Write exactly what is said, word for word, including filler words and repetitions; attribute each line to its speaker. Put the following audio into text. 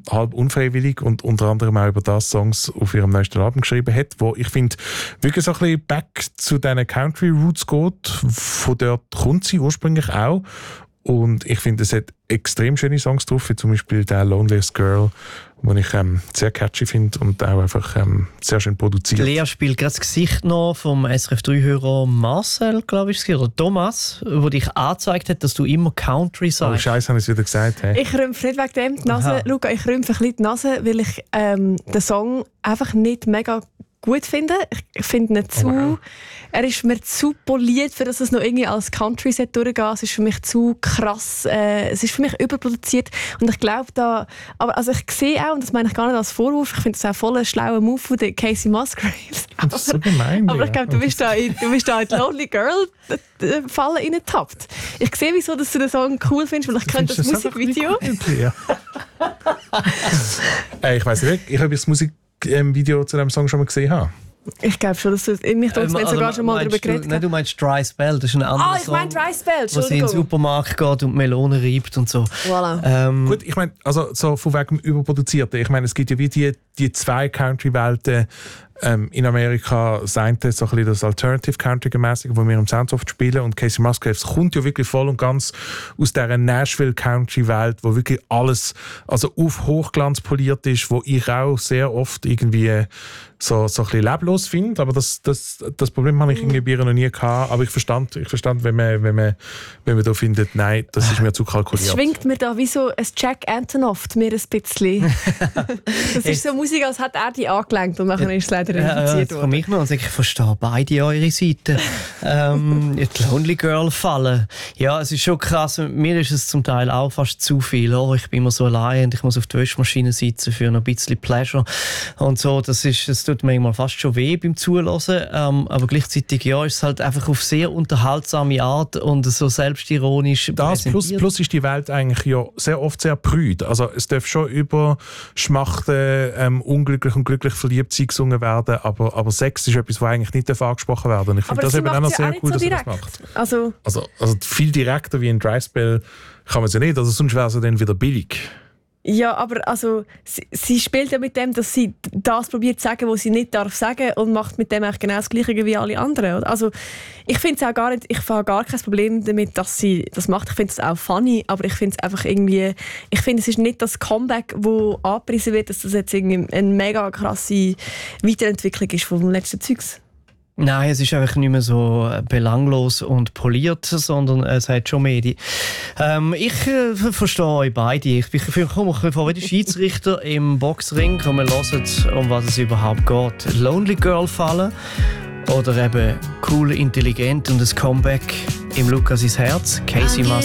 Speaker 1: halb unfreiwillig und unter anderem auch über das Songs auf ihrem neuesten Album geschrieben hat, wo ich finde, wirklich so ein bisschen back zu diesen Country Roots geht. Von dort kommt sie ursprünglich auch. Und ich finde, es hat extrem schöne Songs drauf, wie zum Beispiel der Loneliest Girl, den ich ähm, sehr catchy finde und auch einfach ähm, sehr schön produziert.
Speaker 2: Lea spielt gerade das Gesicht noch vom S R F drei Hörer Marcel, glaube ich, oder Thomas, der dich angezeigt hat, dass du immer Country sagst.
Speaker 1: Oh Scheiße, habe ich es wieder gesagt. Hey.
Speaker 3: Ich rümpfe nicht wegen dem die Nase. Luca, ich rümpfe ein bisschen die Nase, weil ich ähm, den Song einfach nicht mega gut finde. Ich finde ihn zu... Oh wow. Er ist mir zu poliert, für dass es noch irgendwie als Country-Set durchgeht. Es ist für mich zu krass. Äh, es ist für mich überproduziert. Und ich glaube da... Aber also ich sehe auch, und das meine ich gar nicht als Vorwurf, ich finde es auch voll ein schlauer Move von Casey Musgraves.
Speaker 1: Aber, das ist so gemein,
Speaker 3: aber ich glaube, du bist da in, du bist da in die Lonely Girl-Falle reingetappt. Ich sehe, wieso dass du den Song cool findest, weil ich kenne das, das Musikvideo.
Speaker 1: Ja. äh, ich weiss nicht, ich habe das Musikvideo zu diesem Song schon mal gesehen. Habe.
Speaker 3: Ich glaube schon, dass du mich da ähm, sogar schon mal darüber geredet hast.
Speaker 2: Nein, du meinst Dry Spell, das ist ein anderer
Speaker 3: Ah, ich meine Dry Spell,
Speaker 2: Song, wo sie in den Supermarkt geht und Melonen reibt und so.
Speaker 3: Voilà.
Speaker 1: Ähm, Gut, ich meine, also so von wegen Überproduzierten, ich meine, es gibt ja wie die, die zwei Country-Welten ähm, in Amerika, das eine so ein bisschen das Alternative Country-gemäßige, wo wir im Soundsoft spielen, und Casey Musgraves kommt ja wirklich voll und ganz aus dieser Nashville Country-Welt, wo wirklich alles also auf Hochglanz poliert ist, wo ich auch sehr oft irgendwie so, so ein bisschen leblos finde, aber das, das, das Problem habe ich irgendwie bei ihr noch nie gehabt, aber ich verstand, ich verstand wenn, man, wenn, man, wenn man da findet, nein, das ist mir zu kalkuliert.
Speaker 3: Es schwingt mir da wie so ein Jack Antonoff mir ein bisschen. Das ist so Musik, als hat er die angelenkt und nachher ist es leider reduziert
Speaker 2: worden. Ja, ich noch und sage, ich verstehe beide eure Seiten. ähm, die Lonely Girl fallen. Ja, es ist schon krass. Mir ist es zum Teil auch fast zu viel. Oh, ich bin immer so allein und ich muss auf die Wäschmaschine sitzen für noch ein bisschen Pleasure und so. Das ist, das tut manchmal fast schon weh beim Zuhören. Ähm, aber gleichzeitig ja, ist es halt einfach auf sehr unterhaltsame Art und so selbstironisch
Speaker 1: das plus, plus ist die Welt eigentlich ja sehr oft sehr prüde. Also es darf schon über Schmachten, ähm, unglücklich und glücklich verliebt sein gesungen werden, aber, aber Sex ist etwas, was eigentlich nicht angesprochen werden darf. Ich finde das eben auch noch sehr cool, so dass sie das macht.
Speaker 3: Also,
Speaker 1: also, also viel direkter wie in Dry Spell kann man es ja nicht, also sonst wäre es ja dann wieder billig.
Speaker 3: Ja, aber also, sie, sie spielt ja mit dem, dass sie das probiert zu sagen, was sie nicht darf sagen, und macht mit dem eigentlich genau das Gleiche wie alle anderen. Also, ich finde es auch gar nicht, ich habe gar kein Problem damit, dass sie das macht. Ich finde es auch funny, aber ich finde es einfach irgendwie, ich finde, es ist nicht das Comeback, das angepriesen wird, dass das jetzt irgendwie eine mega krasse Weiterentwicklung ist vom letzten Zeugs.
Speaker 2: Nein, es ist einfach nicht mehr so belanglos und poliert, sondern es hat schon mehr. Ähm, ich äh, verstehe euch beide. Ich bin vor wie die Schiedsrichter im Boxring und wir hören, um was es überhaupt geht. Lonely Girl fallen oder eben cool, intelligent und ein Comeback im Lukas' Herz. Casey Musgraves.